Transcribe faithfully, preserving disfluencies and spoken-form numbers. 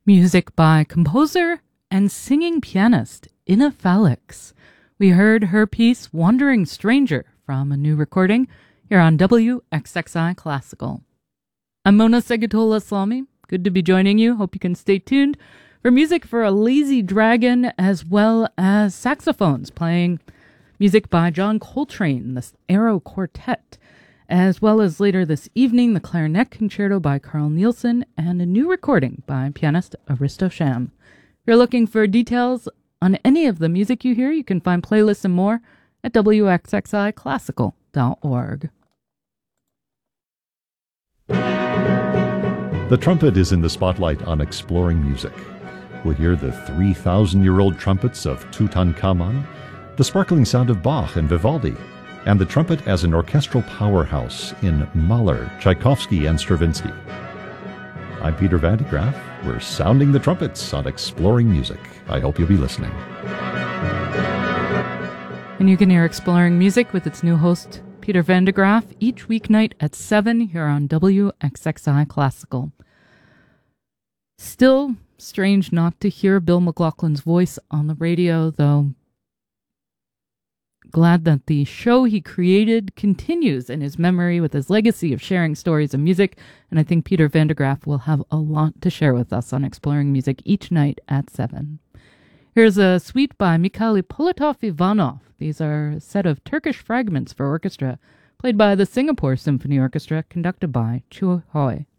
Music by composer and singing pianist Ina Felix. We heard her piece Wandering Stranger from a new recording here on W X X I Classical. I'm Mona Segatola Slami. Good to be joining you. Hope you can stay tuned for music for a Lazy Dragon as well as saxophones playing music by John Coltrane, the Arrow Quartet, as well as later this evening, the Clarinet Concerto by Carl Nielsen and a new recording by pianist Aristo Sham. If you're looking for details on any of the music you hear, you can find playlists and more at W X X I classical dot org. The trumpet is in the spotlight on Exploring Music. We'll hear the three thousand year old trumpets of Tutankhamun, the sparkling sound of Bach and Vivaldi, and the trumpet as an orchestral powerhouse in Mahler, Tchaikovsky, and Stravinsky. I'm Peter Van de Graaff. We're sounding the trumpets on Exploring Music. I hope you'll be listening. And you can hear Exploring Music with its new host, Peter Van de Graaff, each weeknight at seven here on W X X I Classical. Still strange not to hear Bill McLaughlin's voice on the radio, though glad that the show he created continues in his memory with his legacy of sharing stories of music, and I think Peter Van de Graaff will have a lot to share with us on Exploring Music each night at seven. Here's a suite by Mikhail Politov-Ivanov. These are a set of Turkish fragments for orchestra, played by the Singapore Symphony Orchestra, conducted by Chu Hoi.